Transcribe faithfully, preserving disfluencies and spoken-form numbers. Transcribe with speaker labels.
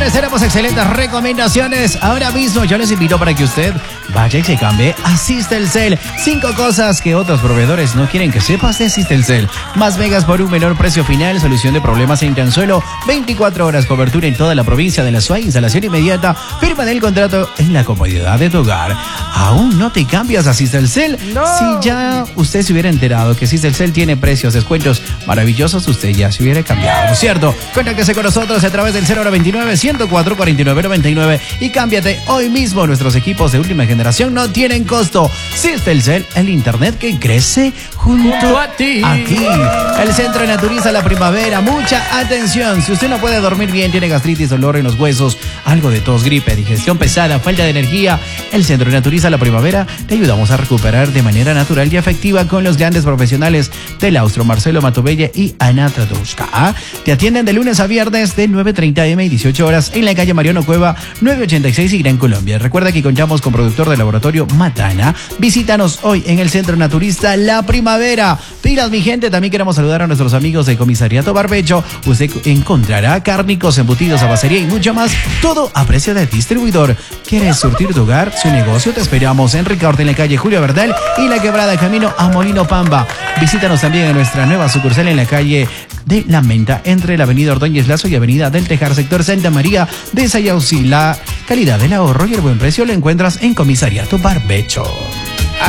Speaker 1: señores, tenemos excelentes recomendaciones. Ahora mismo yo les invito para que usted vaya y se cambie a Systelcel. Cinco cosas que otros proveedores no quieren que sepas de Systelcel. Más megas por un menor precio final, solución de problemas en tan solo veinticuatro horas, cobertura en toda la provincia de La Suay, instalación inmediata, firma del contrato en la comodidad de tu hogar. ¿Aún no te cambias a Systelcel?
Speaker 2: No.
Speaker 1: Si ya usted se hubiera enterado que Systelcel tiene precios, descuentos maravillosos, usted ya se hubiera cambiado, ¿no es cierto? Contáctese con nosotros a través del cero veintinueve, ciento cuatro, cuarenta y nueve noventa y nueve y cámbiate hoy mismo. Nuestros equipos de última generación no tienen costo. Systelcel, el internet que crece junto,
Speaker 2: junto a ti.
Speaker 1: Aquí, el centro Naturiza la primavera. Mucha atención. Si usted no puede dormir bien, tiene gastritis, dolor en los huesos, algo de tos, gripe, digestión pesada, falta de energía, el centro Naturiza la primavera te ayudamos a recuperar de manera natural y efectiva con los grandes profesionales del Austro, Marcelo Matobella y Ana Traduska. Te atienden de lunes a viernes de nueve treinta a eme y dieciocho horas en la calle Mariano Cueva nueve ochenta y seis y Gran Colombia. Recuerda que contamos con productor de laboratorio Matana. Visítanos hoy en el Centro Naturista La Primavera. Pilas, mi gente. También queremos saludar a nuestros amigos de Comisariato Barbecho. Usted encontrará cárnicos, embutidos, abacería y mucho más. Todo a precio de distribuidor. ¿Quieres surtir tu hogar, su negocio? Te esperamos en Ricaurte, en la calle Julio Verdal y la Quebrada, camino a Molino Pamba. Visítanos también en nuestra nueva sucursal en la calle de La Menta, entre la avenida Ordóñez Lazo y avenida del Tejar, sector Santa María de Sayausí. La calidad del ahorro y el buen precio lo encuentras en Comisariato Barbecho.